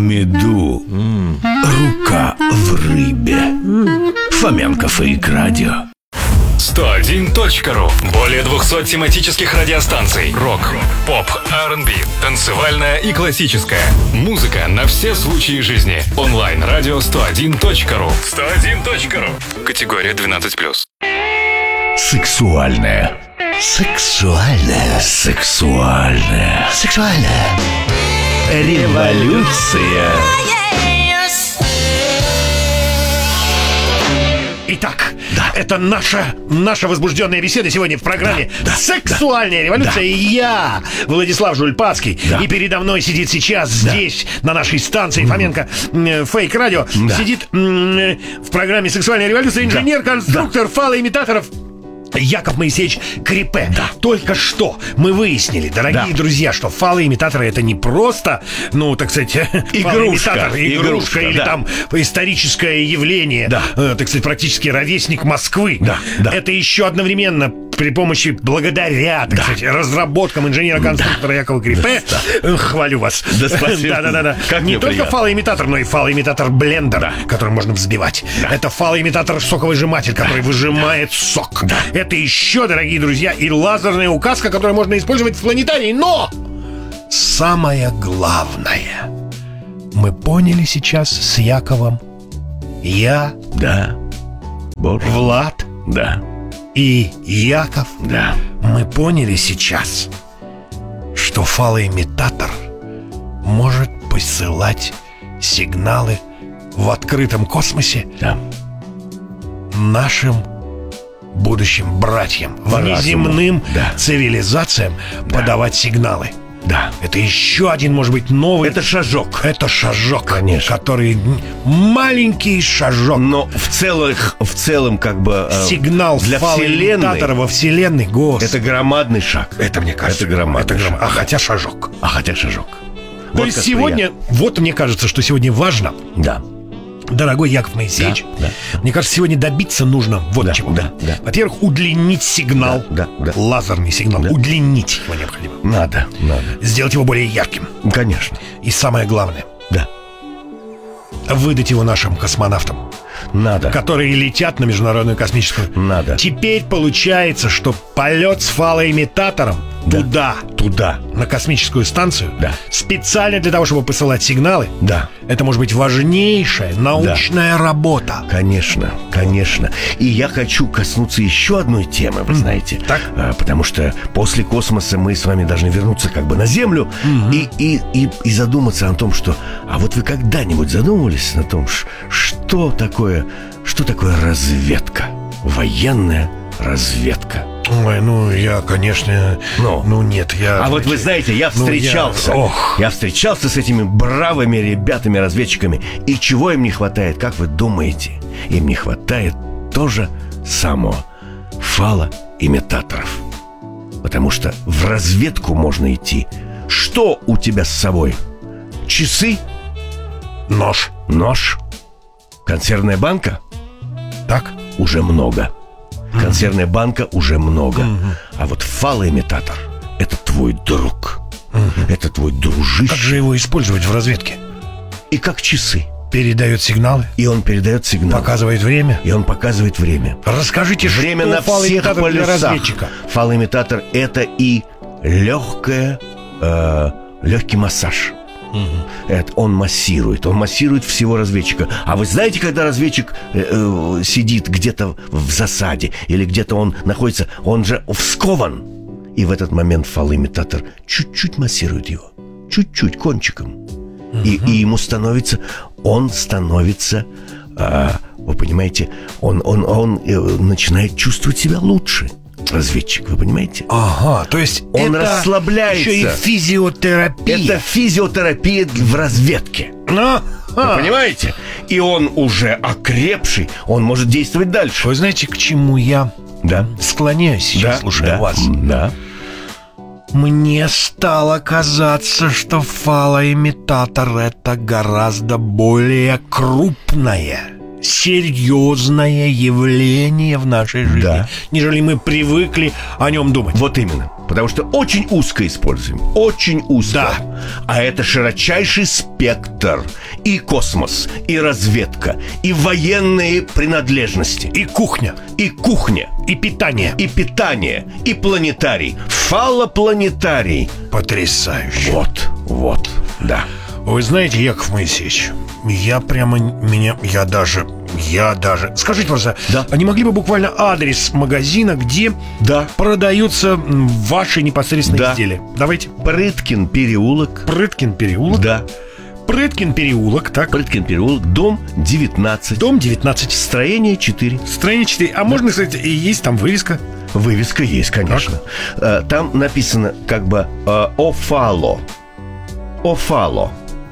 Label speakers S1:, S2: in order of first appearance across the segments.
S1: меду, рука в рыбе. Фоменко Фейк Радио.
S2: 101.ру. Более 200 тематических радиостанций. Рок, поп, R&B, танцевальная и классическая. Музыка на все случаи жизни. Онлайн-радио 101.ру. 101.ру. Категория 12+.
S1: Сексуальная. Сексуальная. Сексуальная. Сексуальная. Революция.
S3: Итак, это наша возбужденная беседа сегодня в программе «Сексуальная революция». И я, Владислав Жульпацкий, и передо мной сидит сейчас здесь, на нашей станции Фоменко Фейк Радио, сидит в программе «Сексуальная революция» инженер-конструктор фалоимитаторов Яков Моисеевич Крипе. Только что мы выяснили, дорогие друзья, что фалоимитаторы — это не просто, так сказать, игрушка или там историческое явление, так сказать, практически ровесник Москвы. Это еще одновременно благодаря, так сказать, разработкам инженера-конструктора Якова Крипе, хвалю вас.
S1: Да, спасибо.
S3: Не только фалоимитатор, но и фалоимитатор-блендер, которым можно взбивать. Это фалоимитатор-соковыжиматель, который выжимает сок. Это еще, дорогие друзья, и лазерная указка, которую можно использовать в планетарии. Но самое главное, мы поняли сейчас с Яковом, я, Влад, и Яков, мы поняли сейчас, что фалоимитатор может посылать сигналы в открытом космосе нашим будущим братьям, внеземным цивилизациям подавать сигналы. Это еще один, может быть, новый...
S1: Это шажок.
S3: Это шажок,
S1: конечно.
S3: Который маленький шажок.
S1: Но в целом как бы...
S3: сигнал
S1: для
S3: фалоимитатора во Вселенной,
S1: это громадный шаг.
S3: Это, мне кажется,
S1: это громадный шаг.
S3: хотя шажок. То есть сегодня... Вот мне кажется, что сегодня важно... Дорогой Яков Моисеевич, мне кажется, сегодня добиться нужно чего. Во-первых, удлинить сигнал, лазерный сигнал, удлинить его необходимо.
S1: Надо.
S3: Сделать его более ярким.
S1: Конечно.
S3: И самое главное, выдать его нашим космонавтам.
S1: Надо.
S3: Которые летят на Международную космическую.
S1: Надо.
S3: Теперь получается, что полет с фалоимитатором туда, на космическую станцию, специально для того, чтобы посылать сигналы, это может быть важнейшая научная работа.
S1: Конечно. И я хочу коснуться еще одной темы, вы знаете. Потому что после космоса мы с вами должны вернуться как бы на Землю и задуматься о том, что... А вот вы когда-нибудь задумывались о том, что такое разведка? Военная разведка.
S3: Ой, я, конечно... нет, я...
S1: А вот вы знаете, я встречался с этими бравыми ребятами-разведчиками. И чего им не хватает, как вы думаете? Им не хватает тоже самого фалоимитаторов. Потому что в разведку можно идти. Что у тебя с собой? Часы?
S3: Нож.
S1: Консервная банка?
S3: Так?
S1: Уже много. Консервная банка уже много. А вот фалоимитатор — это твой друг. Это твой дружище.
S3: Как же его использовать в разведке?
S1: И как часы.
S3: Передает сигналы.
S1: И он передает сигналы.
S3: Показывает время.
S1: И он показывает время.
S3: Расскажите,
S1: время
S3: что
S1: на всех полюсах. Фалоимитатор — это и легкий массаж. Это он массирует всего разведчика. А вы знаете, когда разведчик сидит где-то в засаде или где-то он находится, он же скован. И в этот момент фалоимитатор чуть-чуть массирует его. Чуть-чуть, кончиком. И ему становится... вы понимаете, он начинает чувствовать себя лучше. Разведчик, вы понимаете?
S3: Ага, то есть
S1: он расслабляется.
S3: Еще и физиотерапия.
S1: Это физиотерапия в разведке. Вы понимаете? И он уже окрепший, он может действовать дальше.
S3: Вы знаете, к чему я склоняюсь сейчас, слушая вас? Мне стало казаться, что фалоимитатор — это гораздо более крупное, серьезное явление в нашей жизни, нежели мы привыкли о нем думать.
S1: Вот именно. Потому что очень узко используем. Очень узко.
S3: Да.
S1: А это широчайший спектр. И космос, и разведка, и военные принадлежности.
S3: И кухня.
S1: И кухня.
S3: И питание.
S1: И питание. И планетарий. Фалопланетарий.
S3: Потрясающе.
S1: Вот, да.
S3: Вы знаете, Яков Моисеевич, я даже... Скажите, пожалуйста,
S1: Да.
S3: а не могли бы буквально адрес магазина, где продаются ваши непосредственные изделия? Давайте.
S1: Прыткин переулок.
S3: Прыткин переулок.
S1: Да.
S3: Прыткин переулок, так.
S1: Прыткин переулок, дом 19.
S3: Дом 19.
S1: Строение 4.
S3: Строение 4. А можно, кстати, и есть там вывеска?
S1: Вывеска есть, конечно. Там написано как бы Офало. Офало.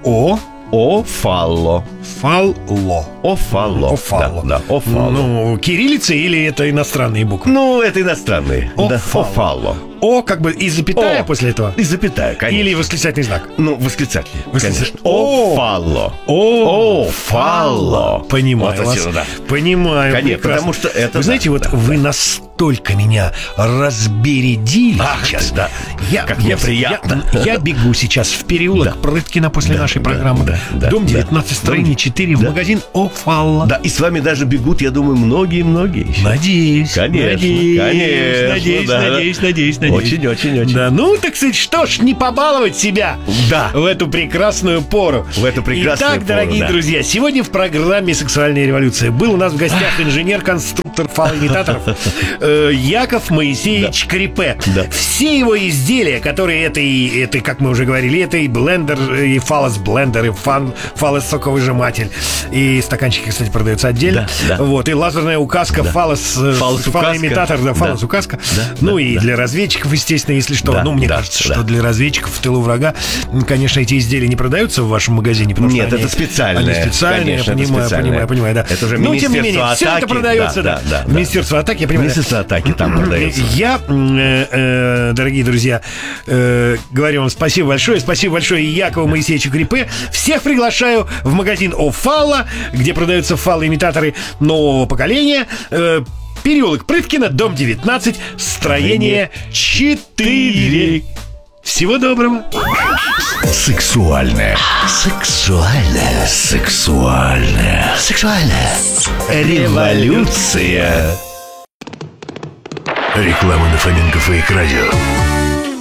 S1: Офало.
S3: Фалло.
S1: Офало. Да, Офало.
S3: Ну, кириллица или это иностранные буквы?
S1: Ну, это иностранные. Да, Офало.
S3: О, как бы и запятая после этого?
S1: И запятая, конечно.
S3: Или восклицательный знак?
S1: Ну, восклицательный,
S3: Восклицательный.
S1: конечно. Офало. Офало.
S3: Понимаю
S1: Вот
S3: вас.
S1: отсюда, да.
S3: Понимаю.
S1: Конечно,
S3: прекрасно.
S1: потому что это...
S3: Вы знаете, вот вы настолько меня разбередили
S1: Ах,
S3: сейчас.
S1: да. Как мне приятно.
S3: Я бегу сейчас в переулок Прыткина после нашей программы. Дом 19, строение 4, в магазин Офалла.
S1: Да, и с вами даже бегут, я думаю, многие-многие.
S3: Надеюсь.
S1: Конечно.
S3: Надеюсь.
S1: Очень.
S3: Да, ну, так сказать, что ж, не побаловать себя
S1: Да.
S3: в эту прекрасную пору.
S1: В эту прекрасную
S3: Итак,
S1: пору,
S3: дорогие
S1: да.
S3: друзья, сегодня в программе «Сексуальная революция» был у нас в гостях инженер-конструктор фалоимитаторов Яков Моисеевич Крипе.
S1: Да.
S3: Все его изделия, которые это, как мы уже говорили, это и блендер, и фалос-блендер, и фалос-соковыжиматель, и стаканчики, кстати, продаются отдельно.
S1: Да.
S3: Вот, и лазерная указка, фалоимитатор, да, фалос-указка. Ну и для разведчиков, естественно, если что.
S1: Да,
S3: Ну, мне
S1: да,
S3: кажется,
S1: да.
S3: что для разведчиков в тылу врага, конечно, эти изделия не продаются в вашем магазине, потому
S1: Нет,
S3: что
S1: это специальное.
S3: Они специальные,
S1: Конечно,
S3: я
S1: это
S3: понимаю,
S1: специальное.
S3: да.
S1: Это уже
S3: Но, тем не менее,
S1: Министерство
S3: все это
S1: атаки.
S3: продается, да.
S1: Да.
S3: Министерство атаки, я понимаю.
S1: Министерство атаки там продается.
S3: Я, дорогие друзья, говорю вам спасибо большое Якову Моисеевичу Крипе. Всех приглашаю в магазин Офалла, где продаются фалоимитаторы нового поколения. Переулок Прыткина, дом 19, строение 4. Всего доброго.
S1: Сексуальная революция.
S3: Реклама на Фоменко Фейк Радио.